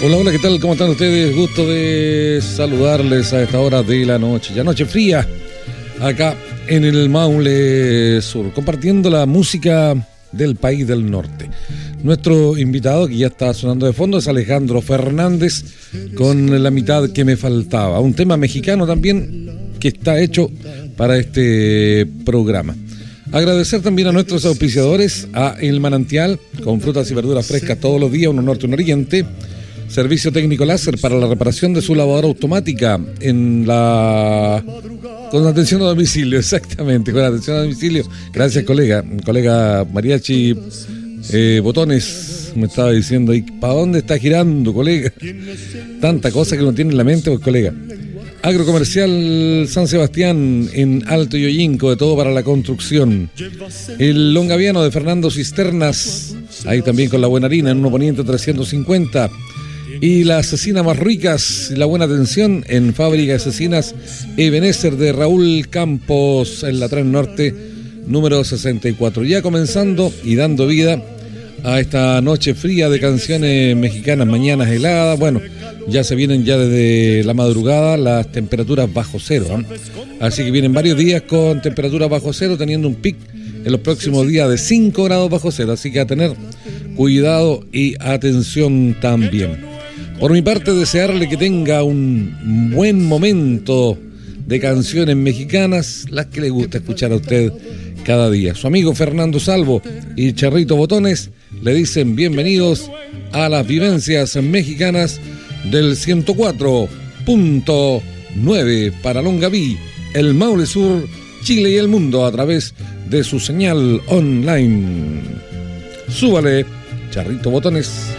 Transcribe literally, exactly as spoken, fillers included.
Hola, hola, ¿qué tal? ¿Cómo están ustedes? Gusto de saludarles a esta hora de la noche. Ya noche fría, acá en el Maule Sur, compartiendo la música del país del norte. Nuestro invitado, que ya está sonando de fondo, es Alejandro Fernández, con La mitad que me faltaba. Un tema mexicano también que está hecho para este programa. Agradecer también a nuestros auspiciadores, a El Manantial, con frutas y verduras frescas todos los días, uno norte, uno oriente. Servicio técnico láser para la reparación de su lavadora automática en la... con atención a domicilio, exactamente, con atención a domicilio. Gracias, colega. Colega Mariachi eh, Botones me estaba diciendo, ¿y para dónde está girando, colega? Tanta cosa que uno tiene en la mente, pues, colega. Agrocomercial San Sebastián en Alto Yoyinco, de todo para la construcción. El Longaviano de Fernando Cisternas, ahí también con la buena harina, en uno Poniente trescientos cincuenta. Y la asesina más ricas, la buena atención en Fábrica de Asesinas Ebenezer de Raúl Campos, en la tres Norte, número sesenta y cuatro. Ya comenzando y dando vida a esta noche fría de canciones mexicanas, mañanas heladas. Bueno, ya se vienen ya desde la madrugada las temperaturas bajo cero, ¿eh? Así que vienen varios días con temperaturas bajo cero, teniendo un pic en los próximos días de cinco grados bajo cero. Así que a tener cuidado y atención también. Por mi parte, desearle que tenga un buen momento de canciones mexicanas, las que le gusta escuchar a usted cada día. Su amigo Fernando Salvo y Charrito Botones le dicen bienvenidos a las vivencias mexicanas del ciento cuatro punto nueve para Longaví, el Maule Sur, Chile y el mundo a través de su señal online. Súbale, Charrito Botones.